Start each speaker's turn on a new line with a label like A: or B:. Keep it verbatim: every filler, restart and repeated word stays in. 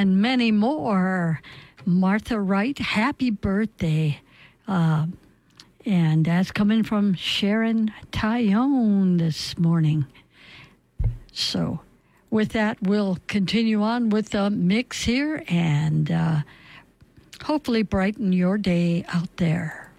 A: and many more. Martha Wright, happy birthday. Uh, and that's coming from Sharon Tyone this morning. So with that, we'll continue on with the mix here and uh, hopefully brighten your day out there.